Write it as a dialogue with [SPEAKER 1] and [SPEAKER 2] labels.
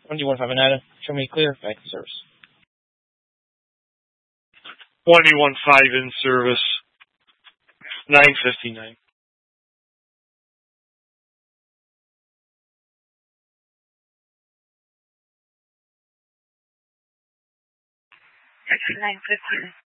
[SPEAKER 1] 2159, show me clear, back to service.
[SPEAKER 2] 21.5 in service. 9:59.
[SPEAKER 3] 9:59.